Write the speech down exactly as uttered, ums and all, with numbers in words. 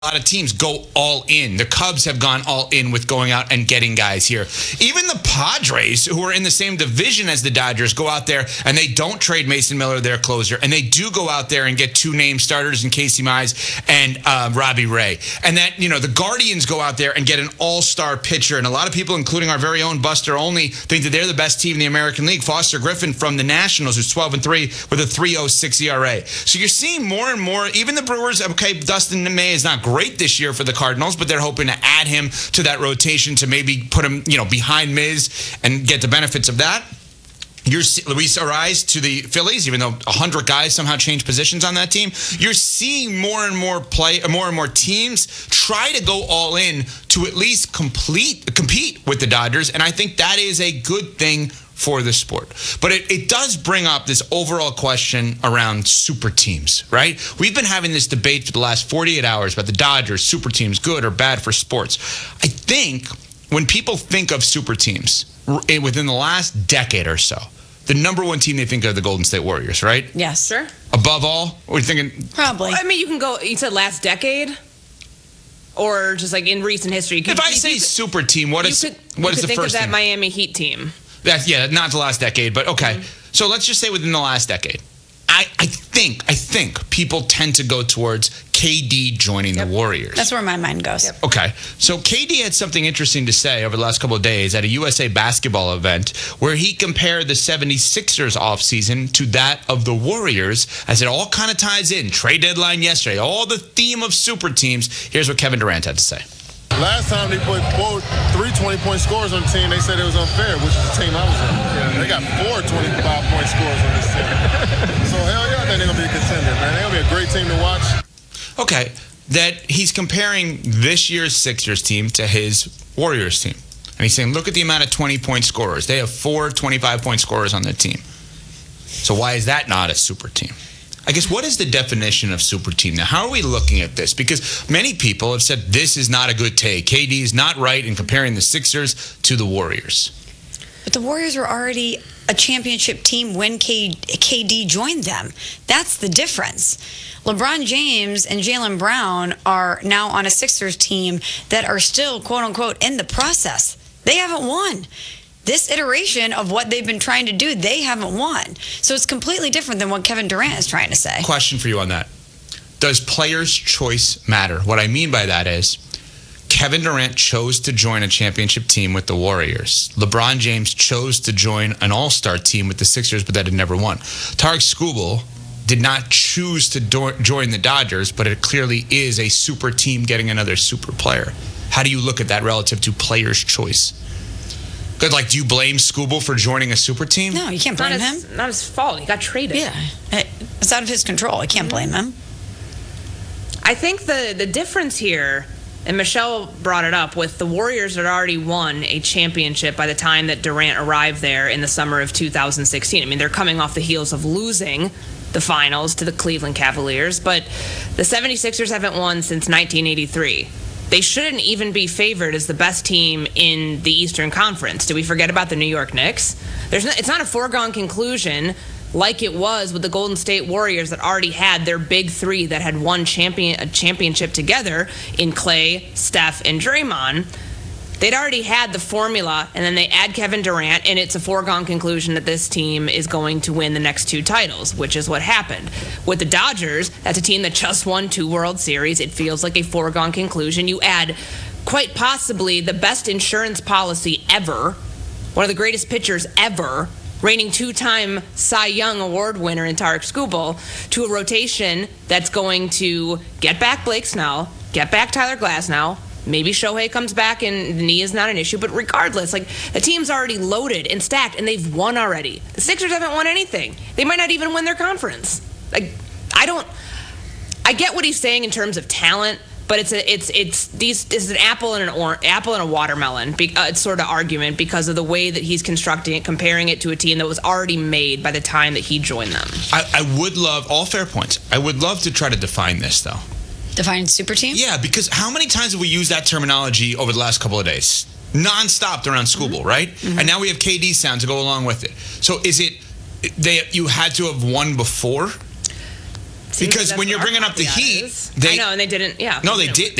A lot of teams go all in. The Cubs have gone all in with going out and getting guys here. Even the Padres, who are in the same division as the Dodgers, go out there and they don't trade Mason Miller, their closer, and they do go out there and get two name starters in Casey Mize and uh, Robbie Ray. And that, you know, the Guardians go out there and get an all-star pitcher, and a lot of people, including our very own Buster Olney, think that they're the best team in the American League. Foster Griffin from the Nationals, who's twelve and three with a three point oh six E R A. So you're seeing more and more. Even the Brewers, okay, Dustin May is not great this year for the Cardinals, but they're hoping to add him to that rotation to maybe put him, you know, behind Miz and get the benefits of that. You're Luis Ariz to the Phillies, even though one hundred guys somehow changed positions on that team. You're seeing more and more play, more and more teams try to go all in to at least complete compete with the Dodgers, and I think that is a good thing for the sport. But it, it does bring up this overall question around super teams, right? We've been having this debate for the last forty-eight hours about the Dodgers, super teams, good or bad for sports. I think when people think of super teams within the last decade or so, the number one team they think of are the Golden State Warriors, right? Yes. Sure. Above all? What are you thinking? Probably. I mean, you can go, you said last decade? Or just like in recent history? You could, if I you say could, super team, what is, could, what is the think first of that thing? Miami Heat team. That's, yeah, not the last decade, but okay. Mm-hmm. So let's just say within the last decade. I, I think I think people tend to go towards K D joining yep. the Warriors. That's where my mind goes. Yep. Okay. So K D had something interesting to say over the last couple of days at a U S A basketball event where he compared the seventy-sixers offseason to that of the Warriors, as it all kind of ties in. Trade deadline yesterday, all the theme of super teams. Here's what Kevin Durant had to say. Last time they put both three twenty-point scores on the team, they said it was unfair, which is the team I was on. Yeah. They got four twenty-five point scores on this team. So, hell yeah, I think they're going to be a contender, man. They're going to be a great team to watch. Okay, that he's comparing this year's Sixers team to his Warriors team. And he's saying, look at the amount of twenty-point scorers. They have four twenty-five-point scorers on their team. So why is that not a super team? I guess, what is the definition of super team? Now, how are we looking at this? Because many people have said this is not a good take. K D is not right in comparing the Sixers to the Warriors. But the Warriors were already a championship team when K- KD joined them. That's the difference. LeBron James and Jaylen Brown are now on a Sixers team that are still, quote-unquote, in the process. They haven't won. This iteration of what they've been trying to do, they haven't won. So it's completely different than what Kevin Durant is trying to say. Question for you on that. Does players' choice matter? What I mean by that is Kevin Durant chose to join a championship team with the Warriors. LeBron James chose to join an all-star team with the Sixers, but that had never won. Tarek Skubal did not choose to do- join the Dodgers, but it clearly is a super team getting another super player. How do you look at that relative to players' choice? Good, like, do you blame Skubal for joining a super team? No, you can't blame not him. His, not his fault. He got traded. Yeah, it's out of his control. I can't blame him. I think the, the difference here, and Michelle brought it up, with the Warriors had already won a championship by the time that Durant arrived there in the summer of two thousand sixteen. I mean, they're coming off the heels of losing the finals to the Cleveland Cavaliers, but the seventy-sixers haven't won since nineteen eighty-three. They shouldn't even be favored as the best team in the Eastern Conference. Did we forget about the New York Knicks? There's no, it's not a foregone conclusion like it was with the Golden State Warriors that already had their big three that had won champion, a championship together in Clay, Steph, and Draymond. They'd already had the formula, and then they add Kevin Durant, and it's a foregone conclusion that this team is going to win the next two titles, which is what happened. With the Dodgers, that's a team that just won two World Series. It feels like a foregone conclusion. You add quite possibly the best insurance policy ever, one of the greatest pitchers ever, reigning two-time Cy Young Award winner in Tarek Skubal, to a rotation that's going to get back Blake Snell, get back Tyler Glasnow. Maybe Shohei comes back and the knee is not an issue, but regardless, like, the team's already loaded and stacked, and they've won already. The Sixers haven't won anything. They might not even win their conference. Like, I don't, I get what he's saying in terms of talent, but it's a, it's, it's these, it's an apple and an or, apple and a watermelon. Be, uh, it's sort of argument because of the way that he's constructing it, comparing it to a team that was already made by the time that he joined them. I, I would love all fair points. I would love to try to define this though. Define super team? Yeah, because how many times have we used that terminology over the last couple of days? Non-stop around Skubal, mm-hmm. right? Mm-hmm. And now we have K D sound to go along with it. So is it they you had to have won before? Because that's when you're what our bringing up the caveat Heat, is. they- I know, and they didn't. Yeah. No, they you know, did.